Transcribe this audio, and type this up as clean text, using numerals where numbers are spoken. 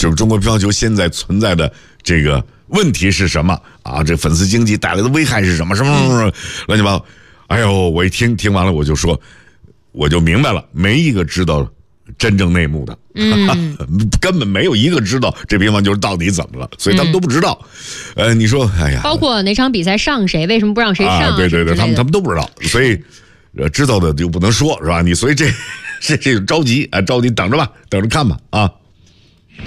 就是中国乒乓球现在存在的这个问题是什么啊？这粉丝经济带来的危害是什么？什么乱七八糟。哎呦，我一听完了，我就明白了，没一个知道真正内幕的，根本没有一个知道这乒乓球到底怎么了，所以他们都不知道。你说，哎呀， 包括哪场比赛上谁，为什么不让谁上？ 对，他们都不知道，所以知道的就不能说，是吧？你所以这着急啊，着急等着吧，等着看吧啊。